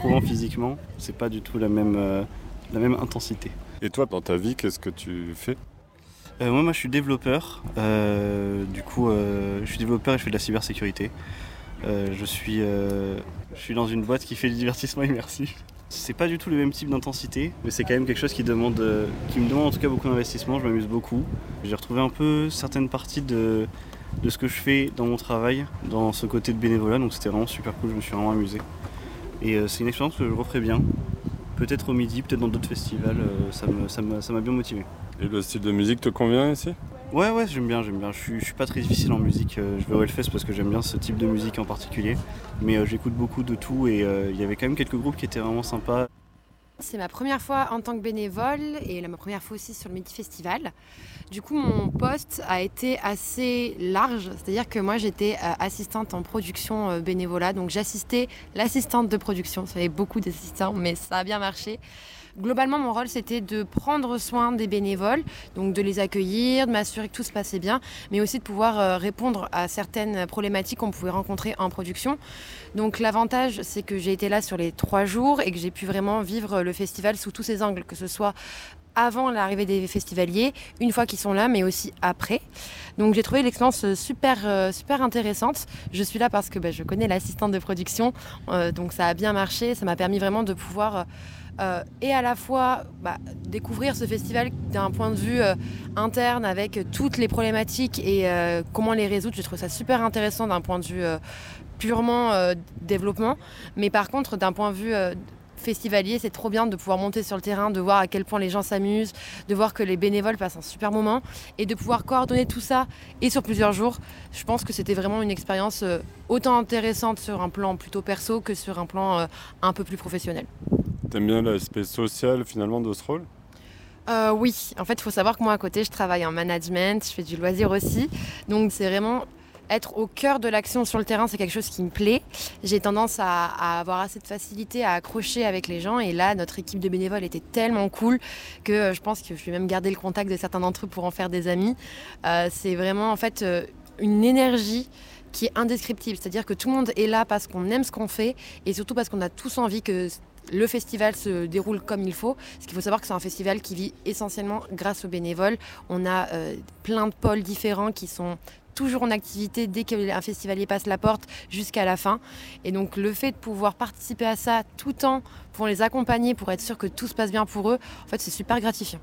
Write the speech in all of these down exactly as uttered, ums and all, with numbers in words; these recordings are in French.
éprouvant physiquement, c'est pas du tout la même, euh, la même intensité. Et toi, dans ta vie, qu'est-ce que tu fais ? Euh, moi, moi, je suis développeur. Euh, du coup, euh, je suis développeur et je fais de la cybersécurité. Euh, je suis, euh, je suis dans une boîte qui fait du divertissement immersif. C'est pas du tout le même type d'intensité, mais c'est quand même quelque chose qui, demande, euh, qui me demande en tout cas beaucoup d'investissement. Je m'amuse beaucoup. J'ai retrouvé un peu certaines parties de, de ce que je fais dans mon travail, dans ce côté de bénévolat, donc c'était vraiment super cool. Je me suis vraiment amusé. Et euh, c'est une expérience que je referai bien. Peut-être au Midi, peut-être dans d'autres festivals. Euh, ça, me, ça, m'a, ça m'a bien motivé. Et le style de musique te convient ici ? Ouais, ouais, j'aime bien, j'aime bien. Je suis, je suis pas très difficile en musique. Je vais au Hellfest parce que j'aime bien ce type de musique en particulier. Mais euh, j'écoute beaucoup de tout et euh, il y avait quand même quelques groupes qui étaient vraiment sympas. C'est ma première fois en tant que bénévole et ma première fois aussi sur le Midi Festival. Du coup, mon poste a été assez large, c'est-à-dire que moi j'étais euh, assistante en production euh, bénévolat, donc j'assistais l'assistante de production. Ça avait beaucoup d'assistants, mais ça a bien marché. Globalement, mon rôle, c'était de prendre soin des bénévoles, donc de les accueillir, de m'assurer que tout se passait bien, mais aussi de pouvoir euh, répondre à certaines problématiques qu'on pouvait rencontrer en production. Donc l'avantage, c'est que j'ai été là sur les trois jours et que j'ai pu vraiment vivre le festival sous tous ses angles, que ce soit avant l'arrivée des festivaliers, une fois qu'ils sont là, mais aussi après. Donc j'ai trouvé l'expérience super, euh, super intéressante. Je suis là parce que bah, je connais l'assistante de production, euh, donc ça a bien marché. Ça m'a permis vraiment de pouvoir... Euh, et à la fois bah, découvrir ce festival d'un point de vue euh, interne avec toutes les problématiques et euh, comment les résoudre. Je trouve ça super intéressant d'un point de vue euh, purement euh, développement, mais par contre d'un point de vue euh, festivalier, c'est trop bien de pouvoir monter sur le terrain, de voir à quel point les gens s'amusent, de voir que les bénévoles passent un super moment et de pouvoir coordonner tout ça et sur plusieurs jours. Je pense que c'était vraiment une expérience euh, autant intéressante sur un plan plutôt perso que sur un plan euh, un peu plus professionnel. T'aimes bien l'aspect social finalement de ce rôle ? euh, Oui, en fait il faut savoir que moi à côté je travaille en management, je fais du loisir aussi, donc c'est vraiment être au cœur de l'action sur le terrain, c'est quelque chose qui me plaît. J'ai tendance à, à avoir assez de facilité à accrocher avec les gens et là notre équipe de bénévoles était tellement cool que euh, je pense que je vais même garder le contact de certains d'entre eux pour en faire des amis. Euh, c'est vraiment en fait euh, une énergie qui est indescriptible, c'est-à-dire que tout le monde est là parce qu'on aime ce qu'on fait et surtout parce qu'on a tous envie que le festival se déroule comme il faut. Parce qu'il faut savoir que c'est un festival qui vit essentiellement grâce aux bénévoles. On a euh, plein de pôles différents qui sont toujours en activité dès qu'un festivalier passe la porte jusqu'à la fin. Et donc le fait de pouvoir participer à ça tout le temps pour les accompagner, pour être sûr que tout se passe bien pour eux, en fait c'est super gratifiant.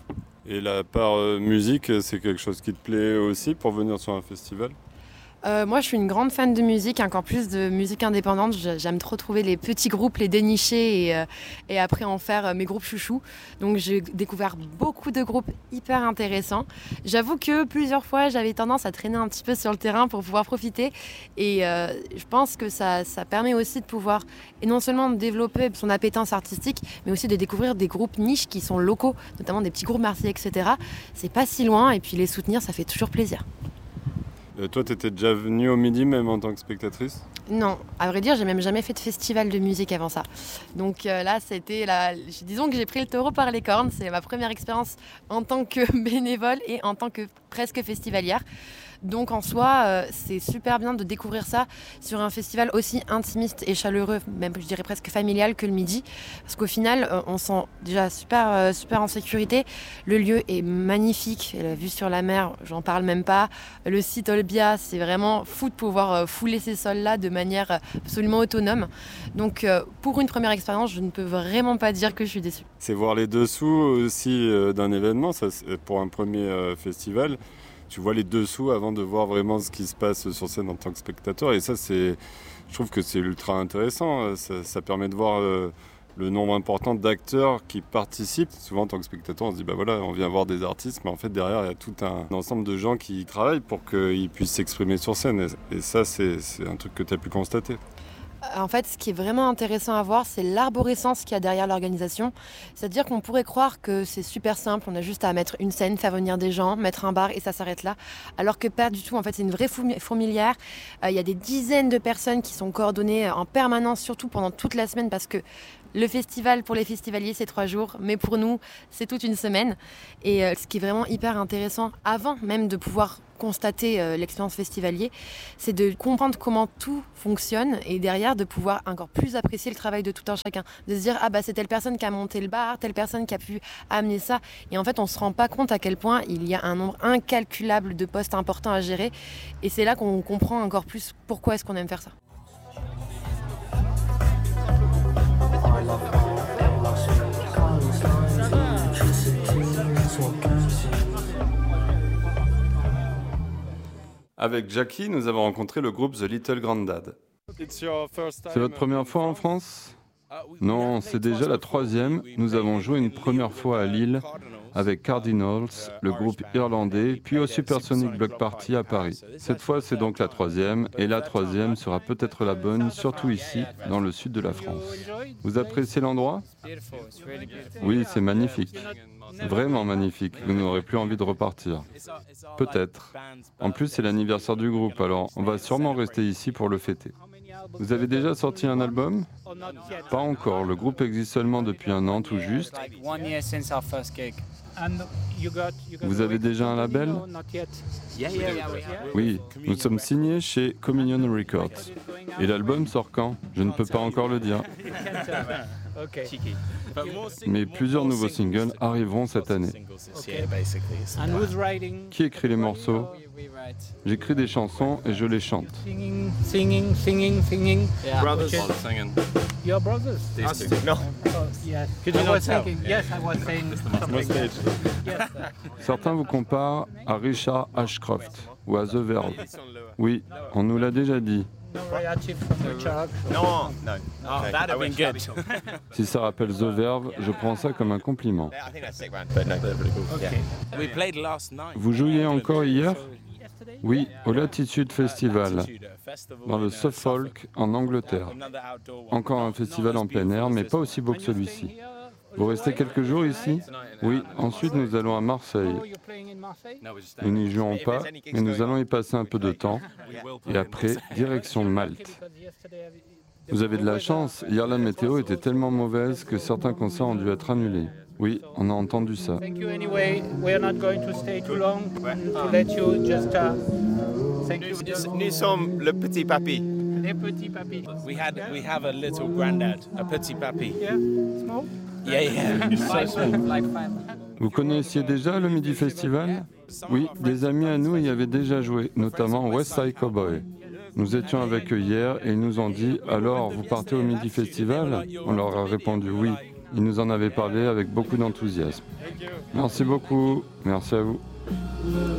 Et la part euh, musique, c'est quelque chose qui te plaît aussi pour venir sur un festival ? Euh, moi, je suis une grande fan de musique, encore plus de musique indépendante. J'aime trop trouver les petits groupes, les dénicher et, euh, et après en faire euh, mes groupes chouchous. Donc, j'ai découvert beaucoup de groupes hyper intéressants. J'avoue que plusieurs fois, j'avais tendance à traîner un petit peu sur le terrain pour pouvoir profiter. Et euh, je pense que ça, ça permet aussi de pouvoir, et non seulement de développer son appétence artistique, mais aussi de découvrir des groupes niches qui sont locaux, notamment des petits groupes marseillais, et cetera. C'est pas si loin et puis les soutenir, ça fait toujours plaisir. Euh, toi, t'étais déjà venue au Midi même en tant que spectatrice ? Non, à vrai dire, j'ai même jamais fait de festival de musique avant ça. Donc euh, là, c'était la... disons que j'ai pris le taureau par les cornes. C'est ma première expérience en tant que bénévole et en tant que presque festivalière. Donc en soi, euh, c'est super bien de découvrir ça sur un festival aussi intimiste et chaleureux, même je dirais presque familial que le Midi. Parce qu'au final, euh, on se sent déjà super, euh, super en sécurité. Le lieu est magnifique, la vue sur la mer, j'en parle même pas. Le site Olbia, c'est vraiment fou de pouvoir euh, fouler ces sols-là de manière absolument autonome. Donc euh, pour une première expérience, je ne peux vraiment pas dire que je suis déçue. C'est voir les dessous aussi euh, d'un événement, ça, pour un premier euh, festival. Tu vois les dessous avant de voir vraiment ce qui se passe sur scène en tant que spectateur. Et ça, c'est, je trouve que c'est ultra intéressant. Ça, ça permet de voir euh, le nombre important d'acteurs qui participent. Souvent, en tant que spectateur, on se dit, bah voilà, on vient voir des artistes, mais en fait, derrière, il y a tout un ensemble de gens qui travaillent pour qu'ils puissent s'exprimer sur scène. Et, et ça, c'est, c'est un truc que tu as pu constater. En fait, ce qui est vraiment intéressant à voir, c'est l'arborescence qu'il y a derrière l'organisation. C'est-à-dire qu'on pourrait croire que c'est super simple, on a juste à mettre une scène, faire venir des gens, mettre un bar et ça s'arrête là. Alors que pas du tout, en fait, c'est une vraie fourmilière. Euh, il y a des dizaines de personnes qui sont coordonnées en permanence, surtout pendant toute la semaine, parce que le festival, pour les festivaliers, c'est trois jours, mais pour nous, c'est toute une semaine. Et euh, ce qui est vraiment hyper intéressant, avant même de pouvoir constater euh, l'expérience festivalier, c'est de comprendre comment tout fonctionne et derrière de pouvoir encore plus apprécier le travail de tout un chacun. De se dire, ah bah c'est telle personne qui a monté le bar, telle personne qui a pu amener ça. Et en fait, on ne se rend pas compte à quel point il y a un nombre incalculable de postes importants à gérer. Et c'est là qu'on comprend encore plus pourquoi est-ce qu'on aime faire ça. Avec Jackie, nous avons rencontré le groupe The Little Grandad. C'est votre première fois en France ? Non, c'est déjà la troisième. Nous avons joué une première fois à Lille avec Cardinals, le groupe irlandais, puis au Supersonic Block Party à Paris. Cette fois, c'est donc la troisième, et la troisième sera peut-être la bonne, surtout ici, dans le sud de la France. Vous appréciez l'endroit ? Oui, c'est magnifique. Vraiment magnifique. Vous n'aurez plus envie de repartir. Peut-être. En plus, c'est l'anniversaire du groupe, alors on va sûrement rester ici pour le fêter. Vous avez déjà sorti un album ? Pas encore. Le groupe existe seulement depuis un an tout juste. Vous avez déjà un label ? Oui, nous sommes signés chez Communion Records. Et l'album sort quand ? Je ne peux pas encore le dire. Mais plusieurs nouveaux singles arriveront cette année. Qui écrit les morceaux ? J'écris des chansons et je les chante. Singing, singing, singing, singing. Yeah. Brothers. Which is, Singing. your brothers? These two. No. Oh, yes. Could you I not was tell? thinking, yes, I was saying something. Mustache. Yes, sir. Certains vous comparent à Richard Ashcroft ou à The Verve. Oui, on nous l'a déjà dit. No royalty from Richard. No, no. Oh, that'd have been good. Si ça rappelle The Verve, je prends ça comme un compliment. I think that's sick, man. But no, they're pretty cool. Okay. We played last night. Vous jouiez encore hier ? Yesterday? Oui, au Latitude Festival, dans le Suffolk, en Angleterre. Encore un festival en plein air, mais pas aussi beau que celui-ci. Vous restez quelques jours ici ? Oui, ensuite nous allons à Marseille. Oh, you're playing in Marseille? Nous n'y jouons pas, mais nous allons y passer un peu de temps. Et après, direction Malte. Because yesterday I- Vous avez de la chance, hier la météo était tellement mauvaise que certains concerts ont dû être annulés. Oui, on a entendu ça. Thank you anyway. We're not going to stay too long to let you just uh, thank you. Nous, nous sommes le petit papy. Les petits papis. We had, we have a little granddad, a petit papy. Yeah, small. Yeah, yeah. Like five, like five. Vous connaissiez déjà le Midi Festival ? Oui, des amis à nous y avaient déjà joué, notamment West Side Cowboy. Nous étions avec eux hier et ils nous ont dit « Alors, vous partez au Midi Festival ?» On leur a répondu « Oui ». Ils nous en avaient parlé avec beaucoup d'enthousiasme. Merci beaucoup, merci à vous.